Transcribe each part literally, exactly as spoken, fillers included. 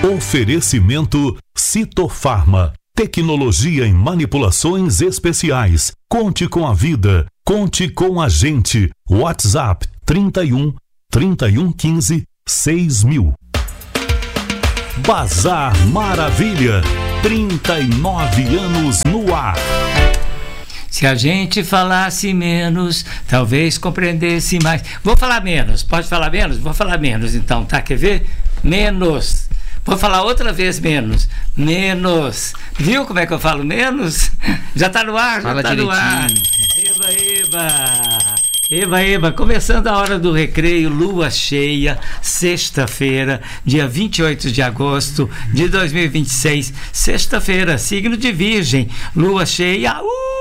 Oferecimento Citofarma. Tecnologia em manipulações especiais. Conte com a vida. Conte com a gente. WhatsApp trinta e um, trinta e um quinze, seis mil. Bazar Maravilha. trinta e nove anos no ar. Se a gente falasse menos, talvez compreendesse mais. Vou falar menos. Pode falar menos? Vou falar menos então, tá? Quer ver? Menos. Vou falar outra vez menos. Menos. Viu como é que eu falo menos? Já tá no ar, já Fala tá direitinho. no ar. Eba, eba. Eba, eba, começando a hora do recreio, lua cheia, sexta-feira, dia vinte e oito de agosto de dois mil e vinte e seis, sexta-feira, signo de Virgem, lua cheia,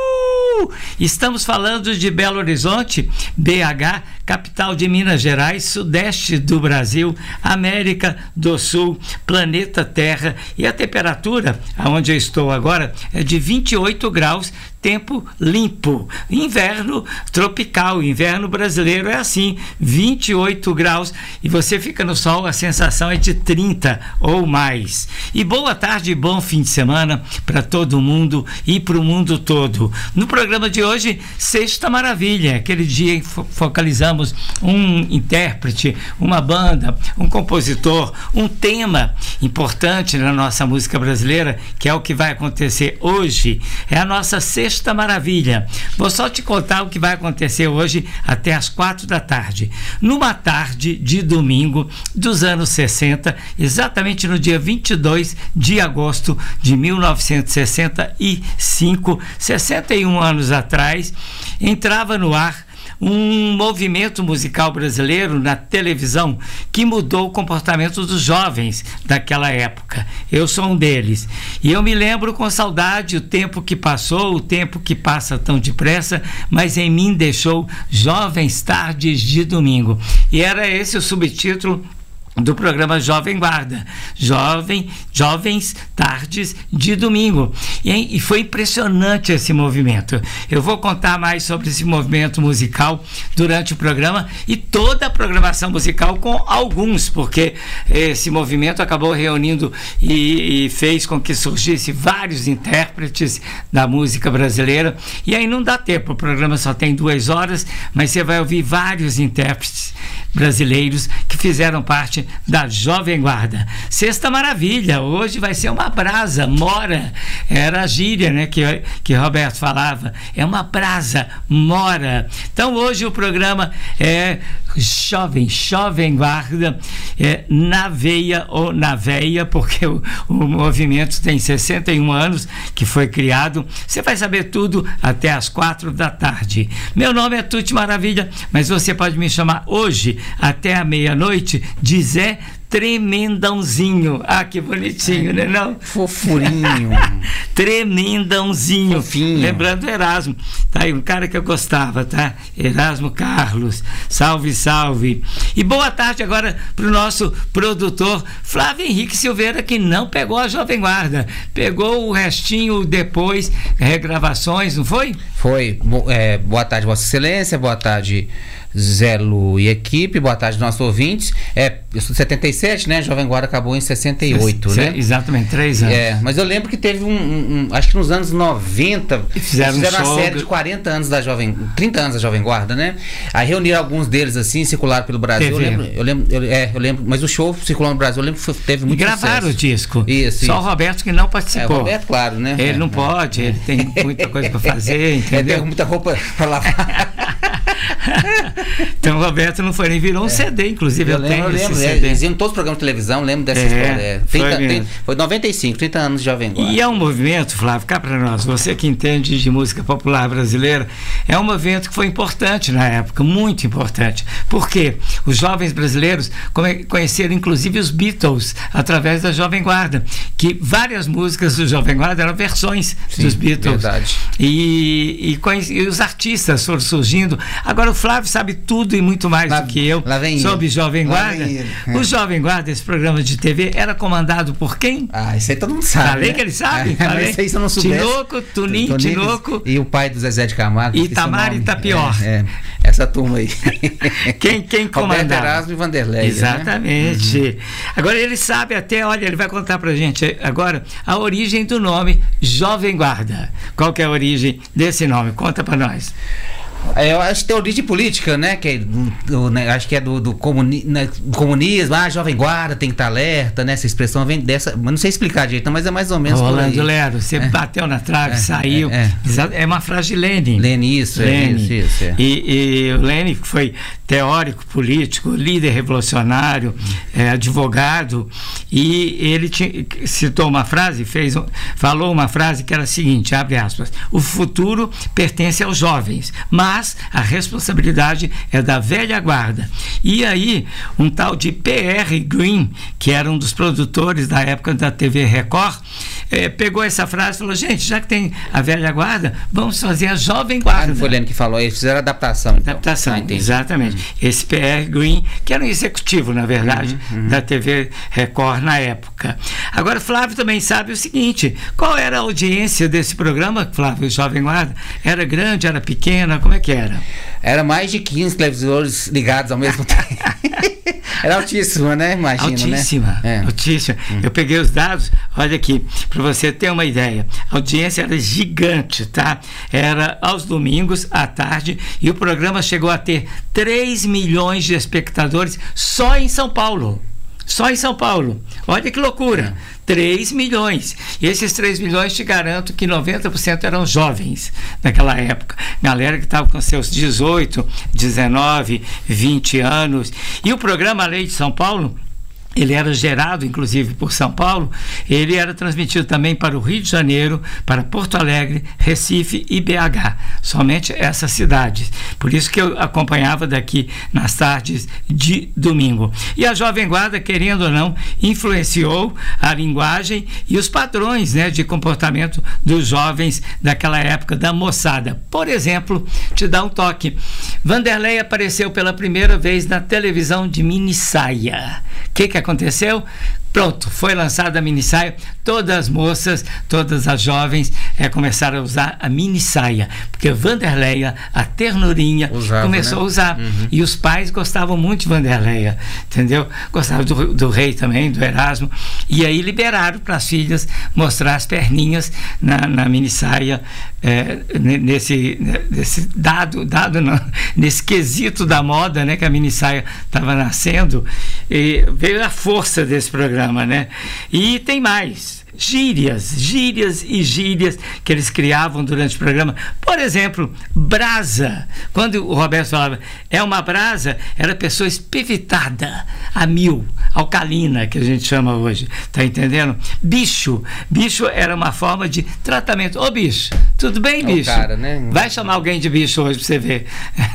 uh! Estamos falando de Belo Horizonte, B H, capital de Minas Gerais, sudeste do Brasil, América do Sul, planeta Terra, e a temperatura, aonde eu estou agora, é de vinte e oito graus, tempo limpo, inverno tropical, inverno brasileiro é assim, vinte e oito graus, e você fica no sol, a sensação é de trinta ou mais. E boa tarde e bom fim de semana para todo mundo e para o mundo todo. No programa de hoje, Sexta Maravilha, aquele dia em que focalizamos um intérprete, uma banda, um compositor, um tema importante na nossa música brasileira, que é o que vai acontecer hoje, é a nossa Sexta Sexta Maravilha. Vou só te contar o que vai acontecer hoje até as quatro da tarde. Numa tarde de domingo dos anos sessenta, exatamente no dia vinte e dois de agosto de mil novecentos e sessenta e cinco, sessenta e um anos atrás, entrava no ar um movimento musical brasileiro na televisão que mudou o comportamento dos jovens daquela época. Eu sou um deles. E eu me lembro com saudade o tempo que passou, o tempo que passa tão depressa, mas em mim deixou Jovens Tardes de Domingo. E era esse o subtítulo do programa Jovem Guarda, Jovem, Jovens Tardes de Domingo. E, e foi impressionante esse movimento. Eu vou contar mais sobre esse movimento musical durante o programa e toda a programação musical com alguns, porque esse movimento acabou reunindo e, e fez com que surgisse vários intérpretes da música brasileira. E aí não dá tempo, o programa só tem duas horas, mas você vai ouvir vários intérpretes brasileiros que fizeram parte da Jovem Guarda. Sexta Maravilha, hoje vai ser uma brasa, mora, era a gíria, né, que, que Roberto falava, é uma brasa, mora. Então hoje o programa é Jovem, Jovem Guarda, é, na veia ou na veia, porque o, o movimento tem sessenta e um anos que foi criado. Você vai saber tudo até as quatro da tarde. Meu nome é Tuti Maravilha, mas você pode me chamar hoje até a meia-noite de Zé Tremendãozinho. Ah, que bonitinho, né não? Fofurinho. Tremendãozinho. Fofinho. Lembrando Erasmo. Tá aí um cara que eu gostava, tá? Erasmo Carlos. Salve, salve. E boa tarde agora pro nosso produtor Flávio Henrique Silveira, que não pegou a Jovem Guarda. Pegou o restinho depois, regravações, não foi? Foi. Bo- é, boa tarde, Vossa Excelência. Boa tarde, Zé Lu e equipe, boa tarde, nossos ouvintes. É, eu sou de setenta e sete, né? Jovem Guarda acabou em sessenta e oito, Cê, né? Exatamente, três anos. É, mas eu lembro que teve um, um, um acho que nos anos noventa, fizeram, fizeram um uma show série de quarenta anos da Jovem, trinta anos da Jovem Guarda, né? Aí reuniram alguns deles assim, circularam pelo Brasil. Eu lembro, eu lembro, eu, é, eu lembro, mas o show circulou no Brasil, eu lembro que teve muito sucesso. E gravaram o disco. Isso, Só isso. o Roberto que não participou. É, o Roberto, claro, né? Ele é, não é. pode, ele tem muita coisa para fazer, entendeu? Ele tem muita roupa para lavar. Então o Roberto não foi nem virou um é. C D, inclusive eu, eu lembro, tenho eu lembro, esse é, C D. eles iam todos os programas de televisão, lembro dessa é, história. É. trinta, foi, trinta, foi noventa e cinco, trinta anos de Jovem Guarda. E é um movimento, Flávio, cá para nós, você que entende de música popular brasileira, é um movimento que foi importante na época, muito importante. Por quê? Os jovens brasileiros conheceram inclusive os Beatles através da Jovem Guarda, que várias músicas do Jovem Guarda eram versões Sim, dos Beatles. Verdade. E, e, e os artistas foram surgindo. Agora, Flávio sabe tudo e muito mais lá, do que eu sobre ele. Jovem Guarda. É. O Jovem Guarda, esse programa de T V, era comandado por quem? Ah, isso aí todo mundo sabe. Falei né? que ele sabe? É, Falei. mas isso eu não soubesse. Tinoco, Tunim, Tinoco. E o pai do Zezé de Camargo. Itamar e Itapior. É, é, essa turma aí. Quem, quem comandava? Roberto Erasmo e Vanderlei. Exatamente. Né? Uhum. Agora ele sabe até, olha, ele vai contar pra gente agora a origem do nome Jovem Guarda. Qual que é a origem desse nome? Conta pra nós. É, eu acho que tem origem política, né? Que é do, do, né? Acho que é do, do, comuni, né? do comunismo. Ah, Jovem Guarda tem que estar alerta, né? Essa expressão vem dessa. Mas não sei explicar direito, mas é mais ou menos. Rolando Lero, você é. bateu na trave, é. saiu. É. É. é uma frase de Lenin. Lenin, isso, Lenin. É, isso, isso é. E, e o Lenin foi teórico, político, líder revolucionário, é, advogado, e ele tinha, citou uma frase, fez, falou uma frase que era a seguinte, abre aspas: o futuro pertence aos jovens, mas Mas a responsabilidade é da velha guarda. E aí, um tal de P R Green, que era um dos produtores da época da T V Record, eh, pegou essa frase e falou: gente, já que tem a velha guarda, vamos fazer a Jovem Guarda. Ah, não foi Leno que falou, eles fizeram adaptação. Então. Adaptação, ah, exatamente. Uhum. Esse P R Green, que era um executivo, na verdade, uhum, uhum. da T V Record na época. Agora, Flávio também sabe o seguinte: qual era a audiência desse programa, Flávio, Jovem Guarda? Era grande, era pequena, como é que era? Era mais de quinze televisores ligados ao mesmo tempo. Era altíssima, né? Imagina, altíssima, né? É. Altíssima. Hum. Eu peguei os dados, olha aqui, para você ter uma ideia. A audiência era gigante, tá? Era aos domingos, à tarde, e o programa chegou a ter três milhões de espectadores só em São Paulo. Só em São Paulo. Olha que loucura. É. três milhões. E esses três milhões, te garanto que noventa por cento eram jovens naquela época. Galera que estava com seus dezoito, dezenove, vinte anos. E o programa A Lei de São Paulo, ele era gerado, inclusive, por São Paulo. Ele era transmitido também para o Rio de Janeiro, para Porto Alegre, Recife e B H. Somente essas cidades. Por isso que eu acompanhava daqui nas tardes de domingo. E a Jovem Guarda, querendo ou não, influenciou a linguagem e os padrões, né, de comportamento dos jovens daquela época, da moçada. Por exemplo, te dá um toque. Vanderlei apareceu pela primeira vez na televisão de mini saia. O que que aconteceu? Pronto, foi lançada a mini saia, todas as moças, todas as jovens é, começaram a usar a mini saia, porque Vanderleia, a ternurinha, Usava, começou, né? a usar, uhum. E os pais gostavam muito de Vanderleia, entendeu? Gostavam do, do rei também, do Erasmo, e aí liberaram para as filhas mostrar as perninhas na, na mini saia, é, nesse, nesse dado, dado não, nesse quesito da moda, né, que a mini saia estava nascendo, e veio a força desse programa. Né? E tem mais gírias, gírias e gírias que eles criavam durante o programa. Por exemplo, brasa. Quando o Roberto falava é uma brasa, era pessoa espivitada a mil, alcalina, que a gente chama hoje, tá entendendo? Bicho, bicho era uma forma de tratamento. Ô bicho, tudo bem, bicho? É o cara, né? Vai chamar alguém de bicho hoje pra você ver.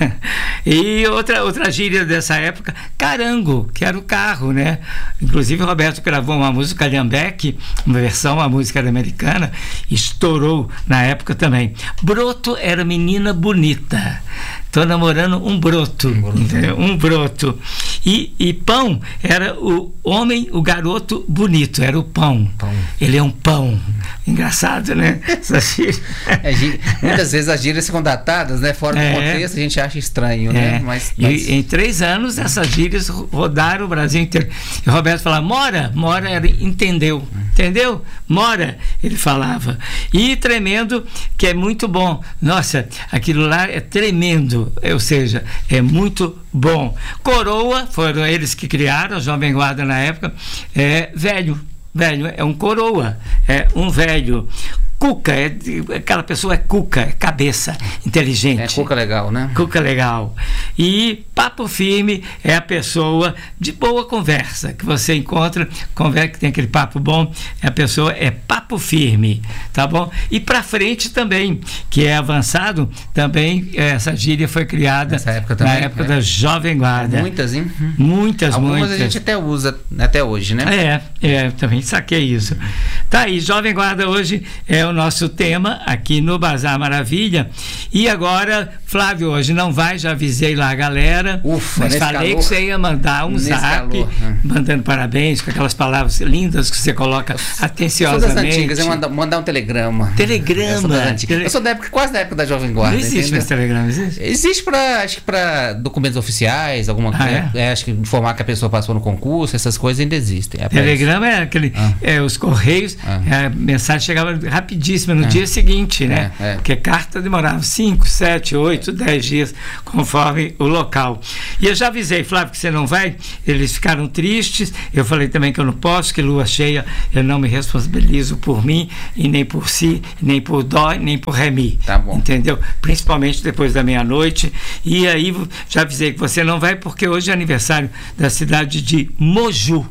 E outra, outra gíria dessa época, carango, que era o carro, né? Inclusive o Roberto gravou uma música Calhambeque, uma versão, uma música americana, estourou na época também. Broto era menina bonita. Estou namorando um broto, um broto. Um broto. E, e pão era o homem, o garoto bonito, era o pão. pão. Ele é um pão. Engraçado, né? É, muitas vezes as gírias ficam datadas, né? Fora do é, contexto, a gente acha estranho, é. né? Mas, mas... E, em três anos, essas gírias rodaram o Brasil inteiro. E o Roberto falava, mora, mora, era, entendeu, entendeu? Mora, ele falava. E tremendo, que é muito bom. Nossa, aquilo lá é tremendo. Ou seja, é muito bom. Coroa, foram eles que criaram, a Jovem Guarda na época, é velho, velho, é um coroa, é um velho. Cuca, é, aquela pessoa é cuca, é cabeça, inteligente. É cuca legal, né? Cuca legal. E Papo firme é a pessoa de boa conversa, que você encontra, conversa, que tem aquele papo bom, a pessoa é papo firme, tá bom? E para frente também, que é avançado, também essa gíria foi criada nessa época também, na época é. da Jovem Guarda. Muitas, hein? Muitas, Algumas muitas. a gente até usa até hoje, né? É, é, também saquei isso. Tá aí, Jovem Guarda hoje é o nosso tema aqui no Bazar Maravilha. E agora, Flávio, hoje não vai, já avisei lá a galera. Ufa, mas falei calor, que você ia mandar um zap, calor, né? mandando parabéns, com aquelas palavras lindas que você coloca atenciosamente. Sou das antigas, eu mandar, mandar um telegrama. Telegrama. Eu sou, das antigas. Eu sou da época, quase da época da Jovem Guarda. Não existe esse telegrama, existe? Existe para, acho que para documentos oficiais, alguma coisa. Ah, é? É, acho que informar que a pessoa passou no concurso, essas coisas ainda existem. É telegrama é aquele, ah. é, os correios, ah. a mensagem chegava rapidíssima no ah. dia seguinte, né? É, é. Porque carta demorava cinco, sete, oito, dez dias, conforme o local. E eu já avisei, Flávio, que você não vai, eles ficaram tristes, eu falei também que eu não posso, que lua cheia, eu não me responsabilizo por mim, e nem por si, nem por dó, nem por remi. Tá bom. Entendeu? Principalmente depois da meia-noite. E aí, já avisei que você não vai, porque hoje é aniversário da cidade de Moju.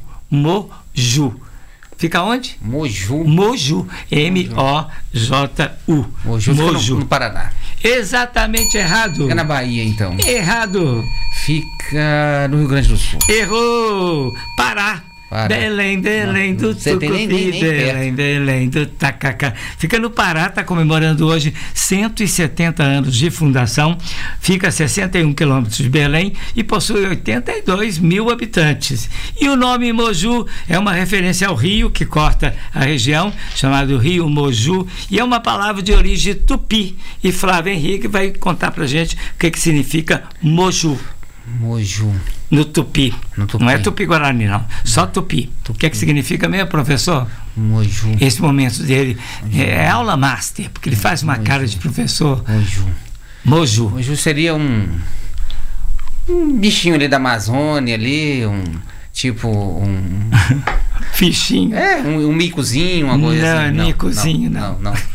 Moju. Fica onde? Moju. Moju. M O J U. Moju, Moju. No, no Paraná. Exatamente errado. Fica na Bahia, então. Errado. Fica no Rio Grande do Sul. Errou. Pará. Para. Belém, Belém do Tucupi, Belém, Belém do Tacacá. Fica no Pará, está comemorando hoje cento e setenta anos de fundação, fica a sessenta e um quilômetros de Belém e possui oitenta e dois mil habitantes. E o nome Moju é uma referência ao rio que corta a região, chamado Rio Moju, e é uma palavra de origem tupi. E Flávio Henrique vai contar pra gente o que, que significa Moju. Moju. No tupi. no tupi. Não é tupi-guarani, não. Só tupi. tupi. O que é que significa mesmo, professor? Moju. Esse momento dele Moju. é aula master, porque ele faz uma Moju. cara de professor. Moju. Moju. Moju seria um, um bichinho ali da Amazônia, ali, um tipo um... Fichinho. É, um, um micozinho, uma coisa não, assim. Não, micozinho, não. Não, não. não.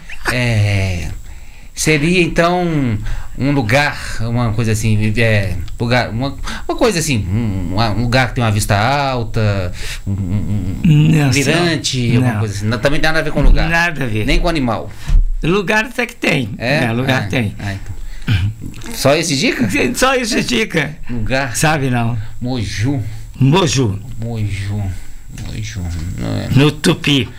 é... Seria então um lugar, uma coisa assim, é, lugar, uma, uma coisa assim, um, um lugar que tem uma vista alta, um, um, um mirante, alguma coisa assim. Não, também nada a ver com lugar. Nada a ver. Nem com animal. Lugar até que tem. É, é lugar ah, tem. Ah, então. Só esse dica? Só esse dica. Lugar. Sabe não? Moju. Moju. Moju. Moju. Não é. No tupi.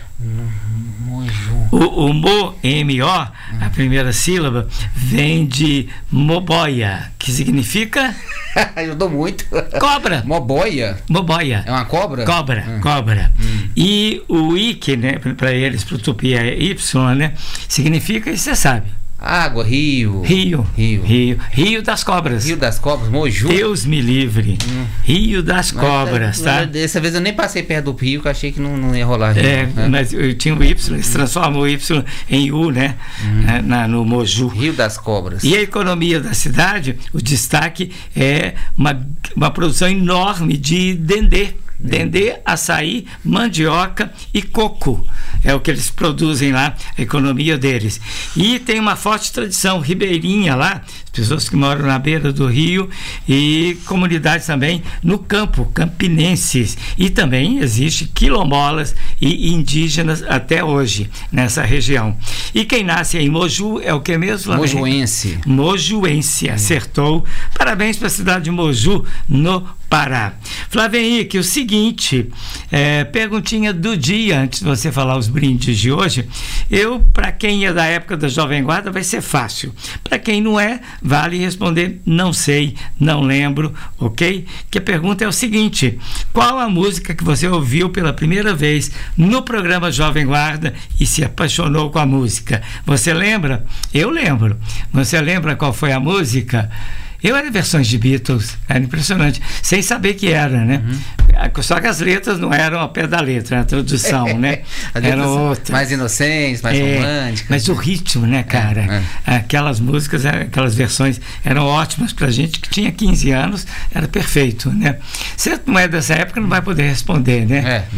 Moju. O, o mo, M O, a primeira sílaba, vem de moboia, que significa... Ajudou muito. Cobra. Moboia? Moboia. É uma cobra? Cobra, hum. cobra. Hum. E o I, que né, para eles, para o tupi é Y, né, significa, você sabe. Água, rio. Rio. Rio. Rio. Rio das cobras. Rio das cobras, Moju. Deus me livre. Hum. Rio das mas, cobras, tá? Dessa vez eu nem passei perto do rio, que eu achei que não, não ia rolar. Rio, é, né? Mas eu tinha o Y, eles transformam o Y em U, né? Hum. É, na, no Moju. Rio das cobras. E a economia da cidade, o destaque é uma, uma produção enorme de dendê. Dendê, açaí, mandioca e coco. É o que eles produzem lá, a economia deles. E tem uma forte tradição ribeirinha lá, as pessoas que moram na beira do rio, e comunidades também no campo, campinenses. E também existe quilombolas e indígenas até hoje nessa região. E quem nasce em Moju é o que mesmo? Mojuense. Mojuense, acertou. Parabéns para a cidade de Moju, no Pará. Flávio Henrique, o seguinte, é, perguntinha do dia, antes de você falar os brindes de hoje. Eu, para quem é da época da Jovem Guarda, vai ser fácil. Para quem não é, vale responder não sei, não lembro, ok? Que a pergunta é o seguinte: qual a música que você ouviu pela primeira vez no programa Jovem Guarda e se apaixonou com a música? Você lembra? Eu lembro. Você lembra qual foi a música? Eu era versões de Beatles, era impressionante, sem saber que era, né? Uhum. Só que as letras não eram ao pé da letra, a tradução, né? Eram outras. Mais inocentes, mais é, românticas. Mas o ritmo, né, cara? É, é. Aquelas músicas, aquelas versões eram ótimas pra gente que tinha quinze anos, era perfeito, né? Você não é dessa época, não vai poder responder, né? É, é.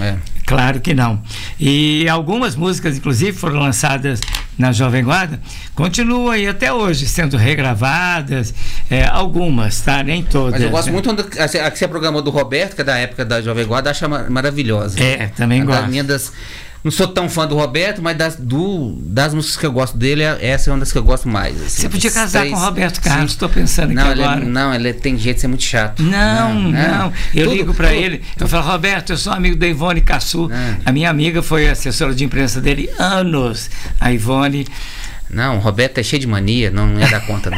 Claro que não. E algumas músicas, inclusive, foram lançadas na Jovem Guarda, continuam aí até hoje sendo regravadas, é, algumas, tá? Nem todas. Mas eu gosto né? muito da a que você programou do Roberto, que é da época da Jovem Guarda, acho maravilhosa. É, também gosto. Minha das, não sou tão fã do Roberto, mas das, do, das músicas que eu gosto dele, essa é uma das que eu gosto mais. Assim, você podia casar três, com o Roberto Carlos, sim. estou pensando aqui não, agora. Ele é, não, ele tem jeito de ser muito chato. Não, não. não. Eu tudo, ligo para tudo, ele, tudo. eu falo, Roberto, eu sou amigo da Ivone Cassu. Não. A minha amiga foi assessora de imprensa dele anos. A Ivone... Não, o Roberto é cheio de mania, não ia dar conta, não.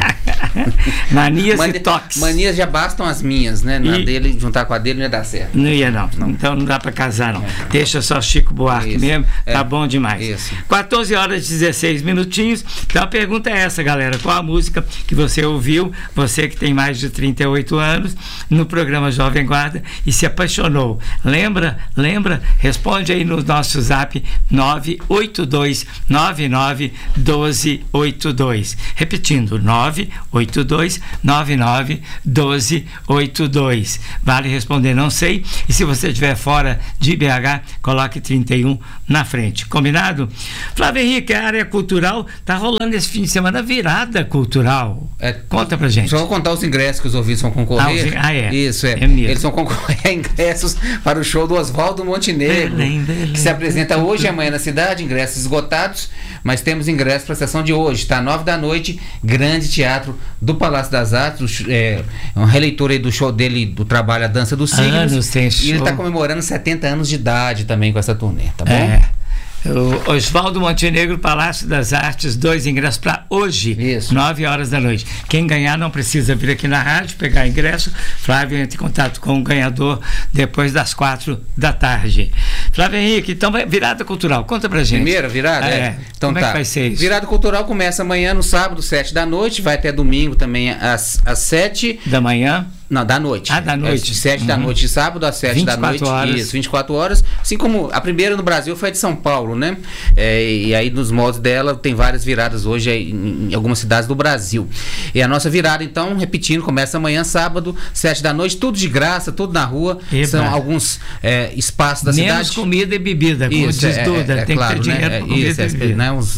Manias Mania, e toques. Manias já bastam as minhas, né? Na E... dele, juntar com a dele não ia dar certo. Não ia, não. não. Então não dá para casar, não. É. Deixa só Chico Buarque Isso. mesmo, é. tá bom demais. Isso. quatorze horas e dezesseis minutinhos. Então a pergunta é essa, galera. Qual a música que você ouviu, você que tem mais de trinta e oito anos, no programa Jovem Guarda e se apaixonou? Lembra? Lembra? Responde aí no nosso zap nove oito dois nove nove um dois oito dois. Repetindo, nove oito dois nove nove um dois oito dois. Vale responder não sei, e se você estiver fora de B H, coloque trinta e um na frente. Combinado? Flávio Henrique, a área cultural tá rolando esse fim de semana, virada cultural. É, Conta pra gente. Só vou contar os ingressos que os ouvintes vão concorrer. Ah, ah é. Isso, é. é Eles vão concorrer a ingressos para o show do Oswaldo Montenegro, Belém, Belém, que se apresenta hoje e amanhã na cidade, ingressos esgotados, mas temos ingressos para a sessão de hoje, tá? nove da noite, Grande Teatro do Palácio das Artes, é uma releitura aí do show dele, do trabalho A Dança dos Signos. Anos tem show. E ele está comemorando setenta anos de idade também com essa turnê, tá bom? É. O Oswaldo Montenegro, Palácio das Artes, dois ingressos para hoje, Isso. nove horas da noite. Quem ganhar não precisa vir aqui na rádio pegar ingresso. Flávio entra em contato com o ganhador depois das quatro da tarde. Flávio Henrique, então vai, virada cultural, conta pra gente. Primeira virada? Ah, é. é. Então Como tá. é que vai ser isso? Virada cultural começa amanhã no sábado, sete da noite, vai até domingo também às, às sete da manhã? Não, da noite. Ah, da noite. É, de sete uhum. da noite de sábado às sete da noite. Horas. Isso, vinte e quatro horas. Assim como a primeira no Brasil foi a de São Paulo, né? É, e aí nos moldes dela tem várias viradas hoje em, em algumas cidades do Brasil. E a nossa virada, então, repetindo, começa amanhã, sábado, sete da noite, tudo de graça, tudo na rua. Eba. São alguns é, espaços da Menos cidade. Comida e bebida, como isso, diz é, Duda. É, é, tem claro, que ter dinheiro né? para comida isso, e bebida. É, né? Uns,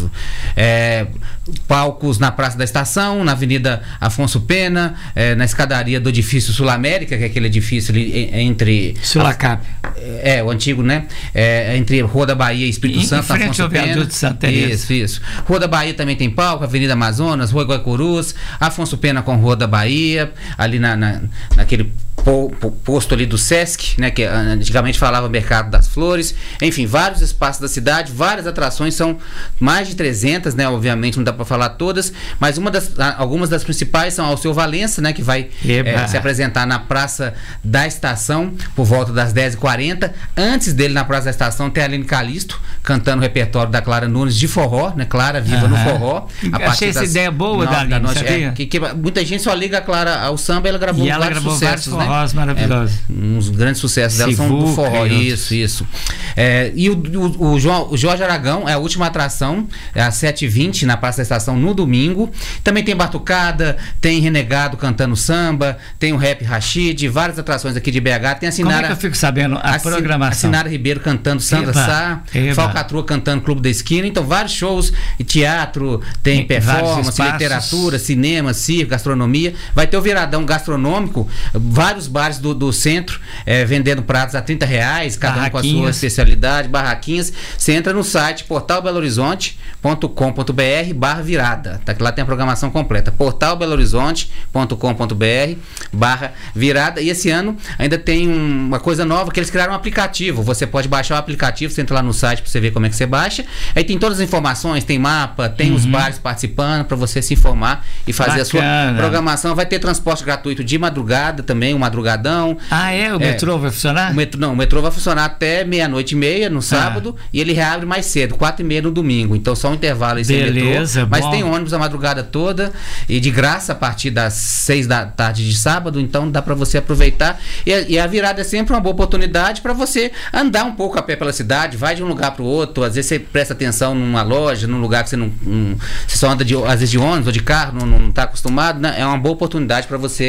é, palcos na Praça da Estação, na Avenida Afonso Pena, é, na escadaria do edifício Sul América, que é aquele edifício ali entre... Sulacap. É, o antigo, né? É, entre Rua da Bahia e Espírito em, Santo, em frente Afonso ao Pena. viaduto de Santa Teresa. Isso, isso. Rua da Bahia também tem palco, Avenida Amazonas, Rua Guaicurus, Afonso Pena com Rua da Bahia, ali na, na, naquele po, po, posto ali do Sesc, né? Que antigamente falava Mercado das Flores. Enfim, vários espaços da cidade, várias atrações, são mais de trezentas, né? Obviamente não dá para falar todas, mas uma das, algumas das principais são Alceu Valença, né? Que vai é, se apresentar na Praça da Estação por volta das dez e quarenta. Antes dele, na Praça da Estação, tem a Aline Calisto cantando o repertório da Clara Nunes de forró, né? Clara Viva uhum. no Forró. A Achei essa ideia boa da Aline, noite, sabia? É, que, que muita gente só liga a Clara ao samba, ela gravou e ela vários gravou sucessos, vários forrós, né? Maravilhosos. É, uns grandes sucessos dela são do forró. Isso, isso. É, e o, o, o, João, o Jorge Aragão é a última atração, é às sete e vinte na Praça da Estação no domingo. Também tem Batucada, tem Renegado cantando samba, tem o Rap Rashid, várias atrações aqui de B H. Tem a Sinara, como é que eu fico sabendo a, a programação? A Sinara Ribeiro cantando Sandra Eba, Sá, eba. Falcatrua cantando Clube da Esquina. Então, vários shows, teatro, tem, tem performance, literatura, cinema, circo, gastronomia. Vai ter o viradão gastronômico, vários bares do, do centro é, vendendo pratos a trinta reais, cada um com a sua especialidade, barraquinhas. Você entra no site portal belo horizonte ponto com ponto b r barra virada, tá? Que lá tem a programação completa, portal belo horizonte ponto com ponto b r barra virada. E esse ano ainda tem uma coisa nova, que eles criaram um aplicativo. Você pode baixar o aplicativo, você entra lá no site pra você ver como é que você baixa. Aí tem todas as informações, tem mapa, tem uhum. os bares participando para você se informar e fazer Bacana. A sua programação. Vai ter transporte gratuito de madrugada também, um madrugadão. Ah, é? O é, metrô vai funcionar? O metrô, não, o metrô vai funcionar até meia-noite e meia no sábado ah. e ele reabre mais cedo, quatro e meia no domingo. Então só um intervalo aí sem Beleza, metrô. Mas bom. tem ônibus a madrugada toda e de graça a partir das seis da tarde de sábado, então dá para você aproveitar. E a, e a virada é sempre uma boa oportunidade para você andar um pouco a pé pela cidade, vai de um lugar para o outro, às vezes você presta atenção numa loja, num lugar que você não, não você só anda de, às vezes de ônibus ou de carro, não, não tá acostumado, né? É uma boa oportunidade para você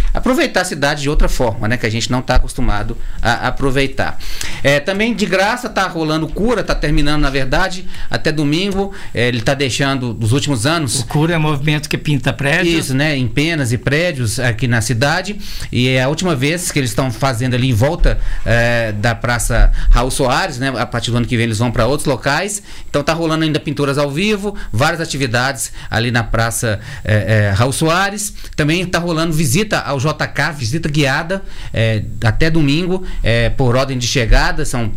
aproveitar a cidade de outra forma, né? Que a gente não está acostumado a aproveitar. É, também de graça está rolando Cura, está terminando na verdade até domingo. É, ele está deixando dos últimos anos. O Cura é movimento que pinta prédios. Isso, né? Em penas e prédios aqui na cidade. E é a última vez que eles estão fazendo ali em volta é, da Praça Raul Soares, né? A partir do ano que vem eles vão para outros locais. Então tá rolando ainda pinturas ao vivo, várias atividades ali na Praça é, é, Raul Soares. Também tá rolando visita ao J K, visita guiada é, até domingo, é, por ordem de chegada. São,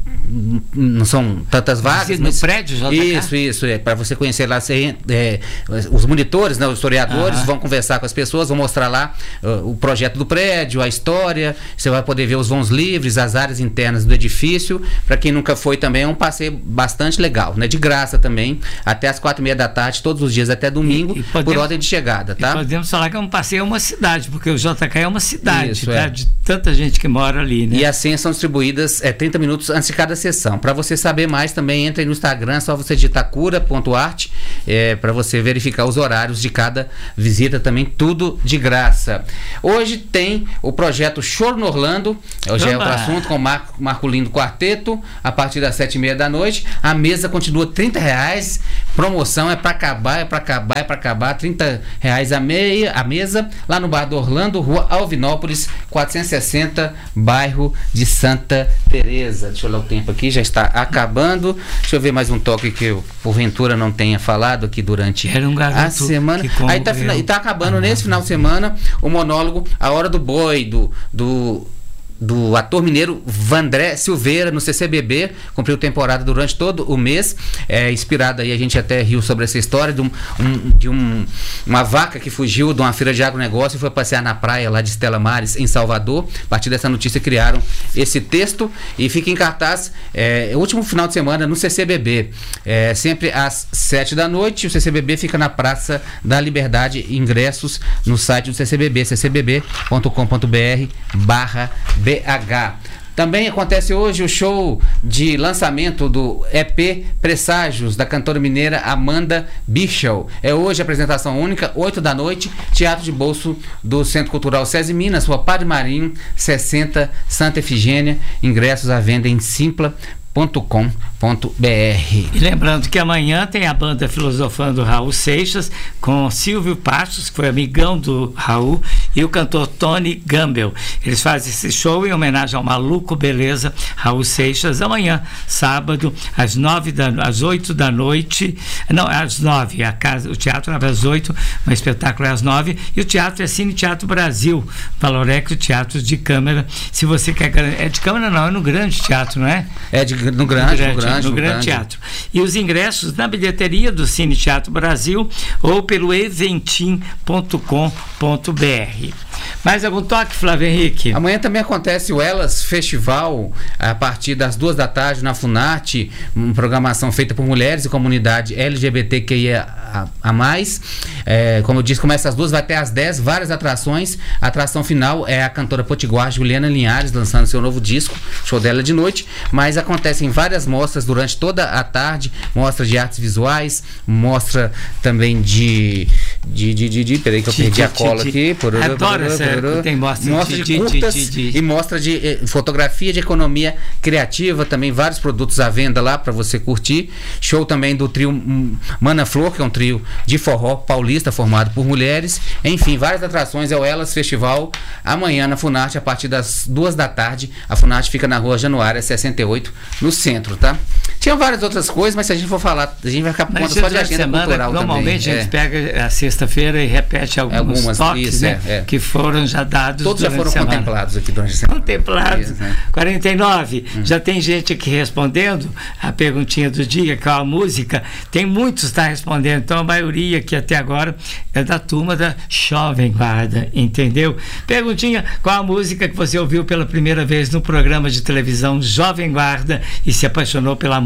não são tantas vagas. No mas, prédio J K? Isso, isso. É, para você conhecer lá, você, é, os monitores, né, os historiadores uhum. vão conversar com as pessoas, vão mostrar lá uh, o projeto do prédio, a história. Você vai poder ver os vãos livres, as áreas internas do edifício. Para quem nunca foi também, é um passeio bastante legal, né? De graça também, até as quatro e meia da tarde, todos os dias até domingo, e, e podemos, por ordem de chegada, tá? Podemos falar que é um passeio, é uma cidade, porque o J K é uma cidade, Isso, tá? É. De tanta gente que mora ali, né? E as senhas são distribuídas é, trinta minutos antes de cada sessão. Para você saber mais, também entre no Instagram, é só você digitar cura ponto arte, é, para você verificar os horários de cada visita, também tudo de graça. Hoje tem o projeto Choro no Orlando, hoje Oba. é outro assunto, com o Marco, Marco Lindo Quarteto, a partir das sete e meia da noite. A mesa continua trinta reais, promoção é para acabar, é para acabar, é para acabar, trinta reais a meia, a mesa, lá no Bar do Orlando, Rua Alvinópolis, quatrocentos e sessenta, bairro de Santa Teresa. Deixa eu olhar o tempo aqui, já está acabando. Deixa eu ver mais um toque que eu, porventura, não tenha falado aqui durante Era um a semana. Aí tá, e tá acabando ah, nesse final de semana o monólogo A Hora do Boi, do, do do ator mineiro Vandré Silveira, no C C B B, cumpriu temporada durante todo o mês, é, inspirado aí, a gente até riu sobre essa história de, um, um, de um, uma vaca que fugiu de uma feira de agronegócio e foi passear na praia lá de Estela Maris, em Salvador. A partir dessa notícia criaram esse texto e fica em cartaz é, o último final de semana no C C B B, é, sempre às sete da noite. O C C B B fica na Praça da Liberdade. Ingressos no site do C C B B, c c b b ponto com ponto b r barra b h. Também acontece hoje o show de lançamento do E P Presságios, da cantora mineira Amanda Bichel. É hoje a apresentação única, oito da noite, Teatro de Bolso do Centro Cultural SESI Minas, Rua Padre Marinho, sessenta, Santa Efigênia. Ingressos à venda em simpla ponto com ponto b r. E lembrando que amanhã tem a banda Filosofando Raul Seixas, com Silvio Passos, que foi amigão do Raul, e o cantor Tony Gamble. Eles fazem esse show em homenagem ao maluco beleza Raul Seixas, amanhã, sábado, às nove da, às oito da noite, não, às nove, a casa, o teatro é às oito, o espetáculo é às nove, e o teatro é Cine Teatro Brasil, Valorex, Teatro de Câmara. Se você quer, é de câmara não, é no Grande Teatro, não é? É de No grande, no grande, no grande, no grande teatro. E os ingressos na bilheteria do Cine Teatro Brasil ou pelo eventim ponto com ponto b r. Mais algum toque, Flávio Henrique? Amanhã também acontece o Elas Festival, a partir das duas da tarde na Funarte, uma programação feita por mulheres e comunidade L G B T Q I A a mais. É, como eu disse, começa às duas, vai até às dez, várias atrações. A atração final é a cantora potiguar Juliana Linhares, lançando seu novo disco, show dela de noite, mas acontecem várias mostras durante toda a tarde, mostra de artes visuais, mostra também de de, de, de, de peraí que eu perdi a cola aqui. Adoro essa, tem mostra, mostra de, de curtas de, de, de. e mostra de eh, fotografia, de economia criativa, também vários produtos à venda lá para você curtir. Show também do trio Mana Flor, que é um trio de forró paulista formado por mulheres. Enfim, várias atrações. É o Elas Festival amanhã na Funarte a partir das duas da tarde. A Funarte fica na Rua Januária sessenta e oito, no centro, tá? Tinha várias outras coisas, mas se a gente for falar, a gente vai ficar por conta só de agenda semana, cultural normalmente também. a gente é. pega a sexta-feira e repete alguns algumas toques, isso, né, é, é. que foram já dados. Todos já foram contemplados aqui durante a semana. Contemplados. Isso, né? quarenta e nove. Hum. Já tem gente aqui respondendo a perguntinha do dia, que é a música. Tem muitos que estão respondendo, então a maioria que até agora é da turma da Jovem Guarda, entendeu? Perguntinha: qual a música que você ouviu pela primeira vez no programa de televisão Jovem Guarda e se apaixonou pela música?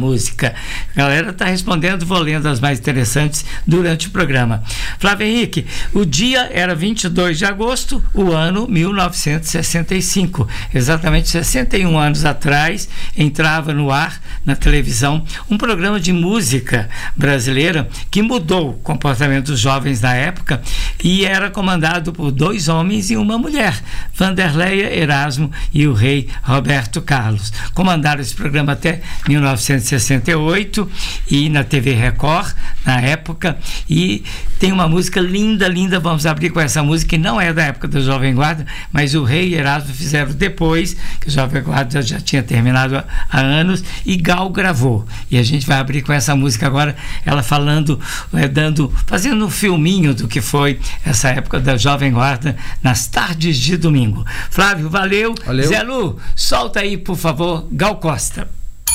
música? A galera está respondendo, vou lendo as mais interessantes durante o programa. Flávio Henrique, o dia era vinte e dois de agosto, o ano mil novecentos e sessenta e cinco. Exatamente sessenta e um anos atrás, entrava no ar, na televisão, um programa de música brasileira que mudou o comportamento dos jovens na época e era comandado por dois homens e uma mulher, Vanderleia Erasmo e o rei Roberto Carlos. Comandaram esse programa até mil novecentos e sessenta e oito e na T V Record, na época, e tem uma música linda, linda, vamos abrir com essa música, que não é da época do Jovem Guarda, mas o rei e Erasmo fizeram depois, que o Jovem Guarda já tinha terminado há, há anos, e Gal gravou. E a gente vai abrir com essa música agora, ela falando, é, dando, fazendo um filminho do que foi essa época da Jovem Guarda nas tardes de domingo. Flávio, valeu. Valeu. Zé Lu, solta aí, por favor, Gal Costa.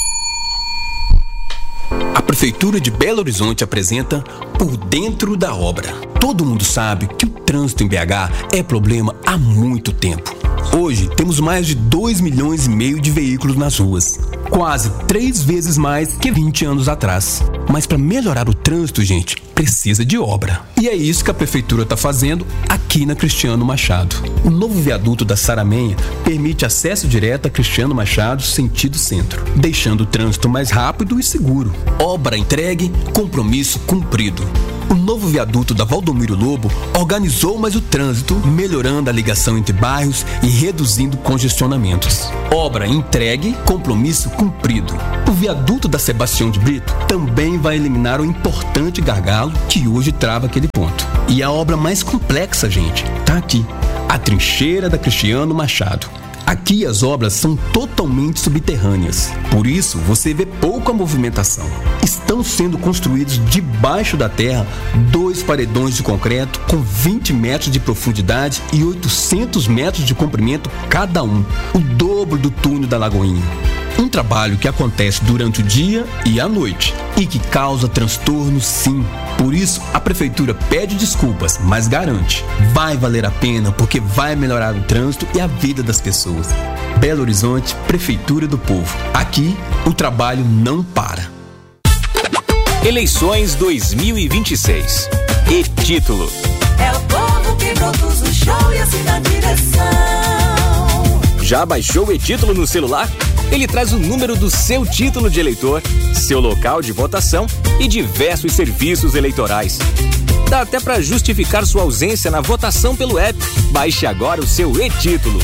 A Prefeitura de Belo Horizonte apresenta Por Dentro da Obra. Todo mundo sabe que o trânsito em B H é problema há muito tempo. Hoje temos mais de dois milhões e meio de veículos nas ruas, quase três vezes mais que vinte anos atrás. Mas para melhorar o trânsito, gente, precisa de obra. E é isso que a Prefeitura está fazendo aqui na Cristiano Machado. O novo viaduto da Saramenha permite acesso direto a Cristiano Machado, sentido centro, deixando o trânsito mais rápido e seguro. Obra entregue, compromisso cumprido. O novo viaduto da Valdomiro Lobo organizou mais o trânsito, melhorando a ligação entre bairros e reduzindo congestionamentos. Obra entregue, compromisso cumprido. O viaduto da Sebastião de Brito também vai eliminar o importante gargalo que hoje trava aquele ponto. E a obra mais complexa, gente, tá aqui. A trincheira da Cristiano Machado. Aqui as obras são totalmente subterrâneas, por isso você vê pouca movimentação. Estão sendo construídos debaixo da terra dois paredões de concreto com vinte metros de profundidade e oitocentos metros de comprimento cada um, o dobro do túnel da Lagoinha. Um trabalho que acontece durante o dia e à noite e que causa transtorno, sim. Por isso, a Prefeitura pede desculpas, mas garante, vai valer a pena porque vai melhorar o trânsito e a vida das pessoas. Belo Horizonte, Prefeitura do Povo. Aqui, o trabalho não para. Eleições dois mil e vinte e seis. E-título. É o povo que produz o show e assina a direção. Já baixou o e-título no celular? Ele traz o número do seu título de eleitor, seu local de votação e diversos serviços eleitorais. Dá até para justificar sua ausência na votação pelo app. Baixe agora o seu e-título.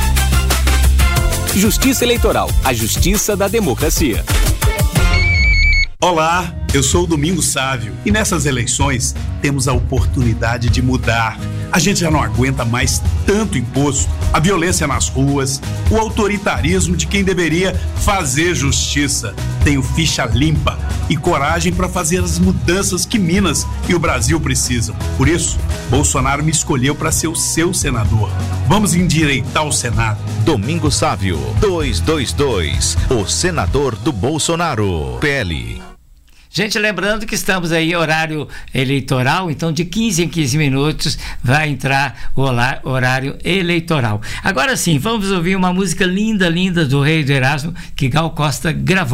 Justiça Eleitoral, a justiça da democracia. Olá, eu sou o Domingos Sávio e nessas eleições temos a oportunidade de mudar. A gente já não aguenta mais tanto imposto, a violência nas ruas, o autoritarismo de quem deveria fazer justiça. Tenho ficha limpa e coragem para fazer as mudanças que Minas e o Brasil precisam. Por isso, Bolsonaro me escolheu para ser o seu senador. Vamos endireitar o Senado. Domingos Sávio, duzentos e vinte e dois, o senador do Bolsonaro, P L. Gente, lembrando que estamos aí em horário eleitoral, então de quinze em quinze minutos vai entrar o horário eleitoral. Agora sim, vamos ouvir uma música linda, linda do Rei do Erasmo, que Gal Costa gravou.